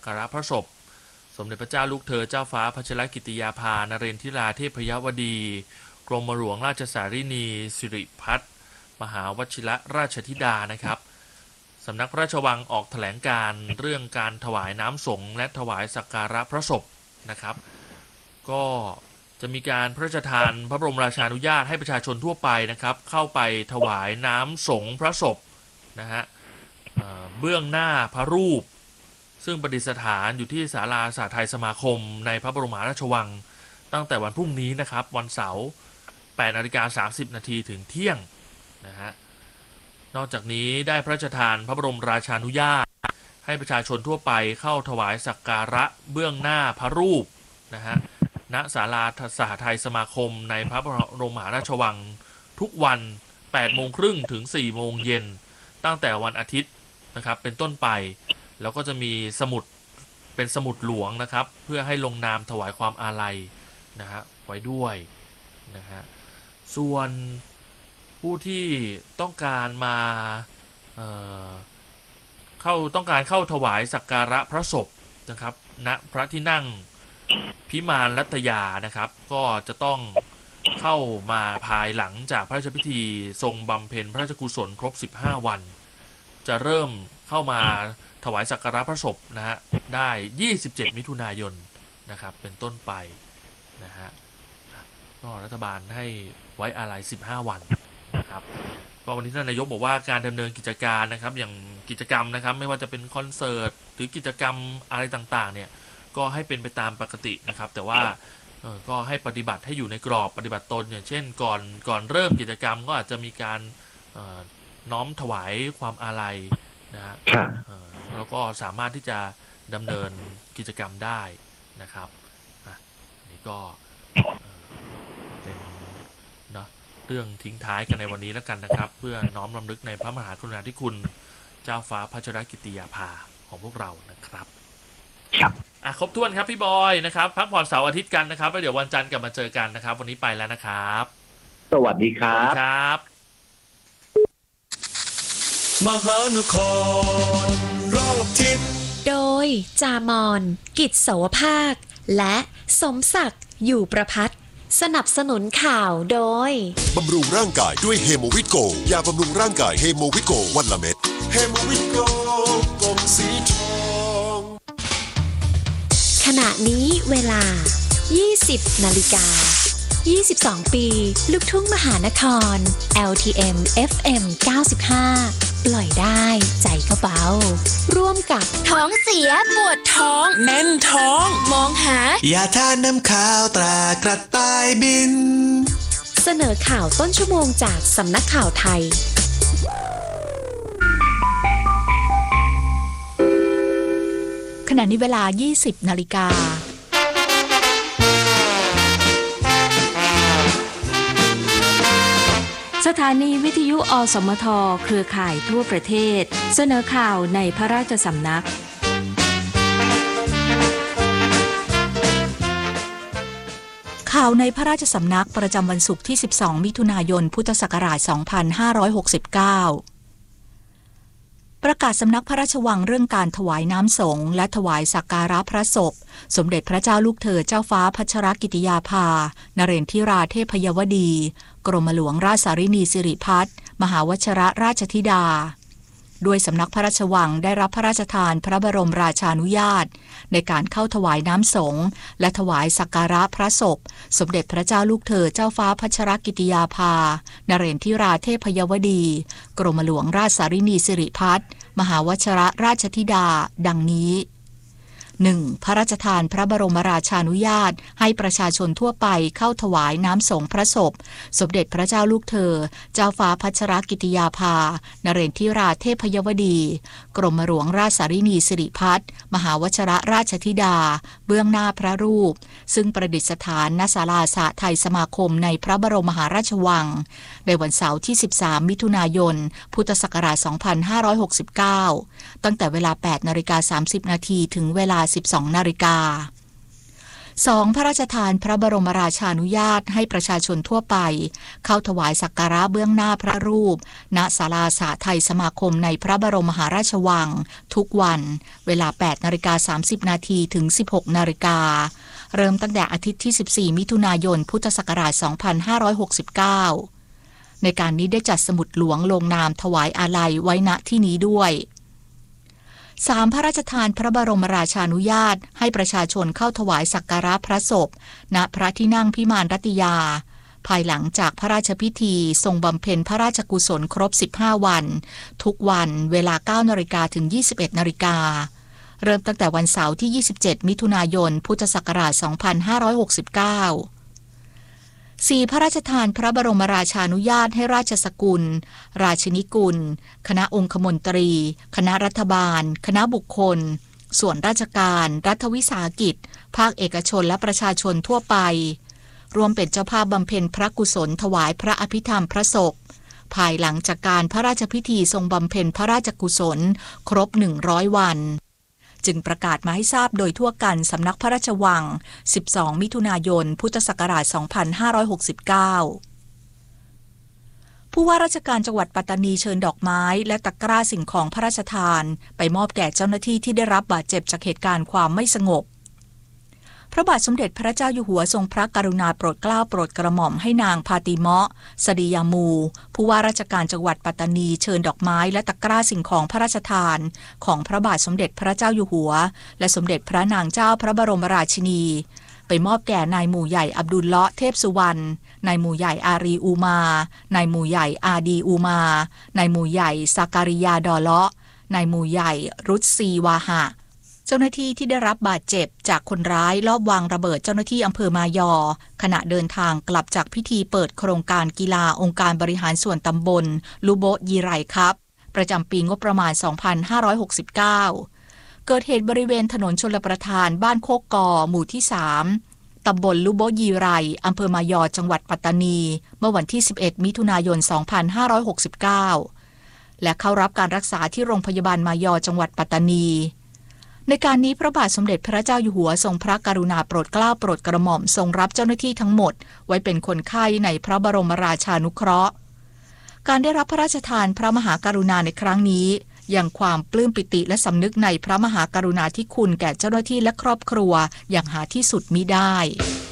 การะพระศพสมเด็จพระเจ้าลูกเธอเจ้าฟ้าพัชรกิติยาภานเรนทิราเทพยวดีกรมหลวงราชสารินีสิริพัฒน์มหาวชิรราชธิดานะครับสำนักพระราชวังออกแถลงการเรื่องการถวายน้ำสงฆ์และถวายสักการะพระศพนะครับก็จะมีการพระราชทานพระบรมราชานุญาตให้ประชาชนทั่วไปนะครับเข้าไปถวายน้ำสงฆ์พระศพนะฮะเบื้องหน้าพระรูปซึ่งประดิษฐานอยู่ที่ศาลาสาไทยสมาคมในพระบรมราชวังตั้งแต่วันพรุ่งนี้นะครับวันเสาร์ 8:30 น.ถึงเที่ยงนะฮะนอกจากนี้ได้พระราชทานพระบรมราชานุญาตให้ประชาชนทั่วไปเข้าถวายสักการะเบื้องหน้าพระรูปนะฮะณศาลาสหทัยสมาคมในพระบรมมหาราชวังทุกวัน 8:30 น.ถึง 4:00 น.ตั้งแต่วันอาทิตย์นะครับเป็นต้นไปแล้วก็จะมีสมุดเป็นสมุดหลวงนะครับเพื่อให้ลงนามถวายความอาลัยนะฮะไว้ด้วยนะฮะส่วนผู้ที่ต้องการมาต้องการเข้าถวายสักการะพระศพนะครับณพระที่นั่งพิมานรัตยานะครับก็จะต้องเข้ามาภายหลังจากพระราชพิธีทรงบำเพ็ญพระราชกุศลครบ15 วันจะเริ่มเข้ามาถวายสักการะพระศพนะฮะได้27 มิถุนายนนะครับเป็นต้นไปนะฮะก็รัฐบาลให้ไว้อาลัย15 วันนะครับก็วันนี้ท่านนายกบอกว่าการดำเนินกิจการนะครับอย่างกิจกรรมนะครับไม่ว่าจะเป็นคอนเสิร์ตหรือกิจกรรมอะไรต่างๆเนี่ยก็ให้เป็นไปตามปกตินะครับแต่ว่าก็ให้ปฏิบัติให้อยู่ในกรอบปฏิบัติตนอย่างเช่นก่อนเริ่มกิจกรรมก็อาจจะมีการน้อมถวายความอาลัยนะฮะแล้วก็สามารถที่จะดำเนินกิจกรรมได้นะครับนี่ก็เป็นนะเรื่องทิ้งท้ายกันในวันนี้แล้วกันนะครับเพื่อน้อมรำลึกในพระมหากรุณาธิคุณเจ้าฟ้าพัชรกิติยาภาของพวกเรานะครับครับครบถ้วนครับพี่บอยนะครับพักผ่อนเสาร์อาทิตย์กันนะครับแล้วเดี๋ยววันจันทร์กลับมาเจอกันนะครับวันนี้ไปแล้วนะครับสวัสดีครับครับมหานครรอบทิศโดยจามอนกิจโสภาคและสมศักดิ์อยู่ประภัตสนับสนุนข่าวโดยบำรุงร่างกายด้วยเฮโมวิโกยาบำรุงร่างกายเฮโมวิโกวันละเม็ดเฮโมวิโกกลมสีทองขณะนี้เวลา 20 นาฬิกา 22 ปีลูกทุ่งมหานคร LTM FM 95 ปล่อยได้ใจก็เบาร่วมกับท้องเสียปวดท้องแน่นท้องมองหายาทานน้ำข้าวตรากระต่ายบินเสนอข่าวต้นชั่วโมงจากสำนักข่าวไทยขณะนี้เวลา 20 นาฬิกาสถานีวิทยุอสมทเครือข่ายทั่วประเทศเสนอข่าวในพระราชสำนักข่าวในพระราชสำนักประจำวันศุกร์ที่ 12 มิถุนายน พุทธศักราช 2569 ประกาศสำนักพระราชวังเรื่องการถวายน้ำสงฆ์และถวายสักการะพระศพสมเด็จพระเจ้าลูกเธอเจ้าฟ้าพัชรกิติยาภานเรนทิราเทพยวดีกรมหลวงราชสารินีสิริพัฒน์มหาวชิรราชธิดาด้วยสำนักพระราชวังได้รับพระราชทานพระบรมราชานุญาตในการเข้าถวายน้ำสงฆ์และถวายสักการะพระศพสมเด็จพระเจ้าลูกเธอเจ้าฟ้าพัชรกิติยาภานเรนทิราเทพยวดีกรมหลวงราชสารินีสิริพัฒน์มหาวชิรราชธิดาดังนี้ 1. พระราชทานพระบรมราชานุญาตให้ประชาชนทั่วไปเข้าถวายน้ำสงฆ์พระศพสมเด็จพระเจ้าลูกเธอเจ้าฟ้าพัชรกิติยาภานเรนทิราเทพยวดีกรมหลวงราชสารินีสิริพัฒน์มหาวชิรราชธิดาเบื้องหน้าพระรูปซึ่งประดิษฐานณศาลาสหทัยสมาคมในพระบรมมหาราชวังในวันเสาร์ที่ 13 มิถุนายน พุทธศักราช 2569 ตั้งแต่เวลา 8:30 น.ถึงเวลา 12 นาฬิกา 2. พระราชทานพระบรมราชานุญาตให้ประชาชนทั่วไปเข้าถวายสักการะเบื้องหน้าพระรูปณศาลาสหไทยสมาคมในพระบรมมหาราชวังทุกวันเวลา 8:30 น.ถึง 16:00 น.เริ่มตั้งแต่อาทิตย์ที่ 14 มิถุนายน พุทธศักราช 2569 ในการนี้ได้จัดสมุดหลวงลงนามถวายอาลัยไว้ณที่นี้ด้วย 3. พระราชทานพระบรมราชานุญาตให้ประชาชนเข้าถวายสักการะพระศพณพระที่นั่งพิมานรัตยาภายหลังจากพระราชพิธีทรงบำเพ็ญพระราชกุศลครบ 15 วันทุกวันเวลา 9:00 น.ถึง 21:00 น.เริ่มตั้งแต่วันเสาร์ที่ 27 มิถุนายน พุทธศักราช 2569 4. พระราชทานพระบรมราชานุญาตให้ราชสกุลราชนิกุลคณะองคมนตรีคณะรัฐบาลคณะบุคคลส่วนราชการรัฐวิสาหกิจภาคเอกชนและประชาชนทั่วไปรวมเป็นเจ้าภาพบำเพ็ญพระกุศลถวายพระอภิธรรมพระศพภายหลังจากการพระราชพิธีทรงบำเพ็ญพระราชกุศลครบ 100 วันจึงประกาศมาให้ทราบโดยทั่วกันสำนักพระราชวัง 12 มิถุนายน พุทธศักราช 2569 ผู้ว่าราชการจังหวัดปัตตานีเชิญดอกไม้และตะกร้าสิ่งของพระราชทานไปมอบแก่เจ้าหน้าที่ที่ได้รับบาดเจ็บจากเหตุการณ์ความไม่สงบพระบาทสมเด็จพระเจ้าอยู่หัวทรงพระกรุณาโปรดเกล้าโปรดกระหม่อมให้นางพาติเมาะสดียามูผู้ว่าราชการจังหวัดปัตตานีเชิญดอกไม้และตะกร้าสิ่งของพระราชทานของพระบาทสมเด็จพระเจ้าอยู่หัวและสมเด็จพระนางเจ้าพระบรมราชินีไปมอบแก่นายหมู่ใหญ่อับดุลเลาะห์เทพสุวรรณนายหมู่ใหญ่อารีอูมานายหมู่ใหญ่อาดีอูมานายหมู่ใหญ่ซาการิยาดอเลาะห์นายหมู่ใหญ่รุตซีวาหะเจ้าหน้าที่ที่ได้รับบาดเจ็บจากคนร้ายลอบวางระเบิดเจ้าหน้าที่อำเภอมายอขณะเดินทางกลับจากพิธีเปิดโครงการกีฬาองค์การบริหารส่วนตำบลลูโบยีไรครับประจำปีงบประมาณ 2569 เกิดเหตุบริเวณถนนชลประทานบ้านโคกกอหมู่ที่ 3 ตำบลลูโบยีไรอำเภอมายอจังหวัดปัตตานีเมื่อวันที่ 11 มิถุนายน 2569 และเข้ารับการรักษาที่โรงพยาบาลมายอจังหวัดปัตตานีในการนี้พระบาทสมเด็จพระเจ้าอยู่หัวทรงพระกรุณาโปรดเกล้าโปรดกระหม่อมทรงรับเจ้าหน้าที่ทั้งหมดไว้เป็นคนไข้ในพระบรมราชานุเคราะห์การได้รับพระราชทานพระมหากรุณาในครั้งนี้ยังความปลื้มปิติและสำนึกในพระมหากรุณาธิคุณแก่เจ้าหน้าที่และครอบครัวอย่างหาที่สุดมิได้